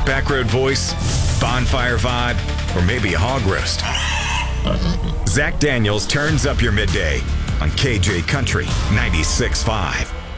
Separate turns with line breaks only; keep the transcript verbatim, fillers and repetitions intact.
backroad voice, bonfire vibe, or maybe a hog roast? Zach Daniels turns up your midday on K J Country ninety-six point five.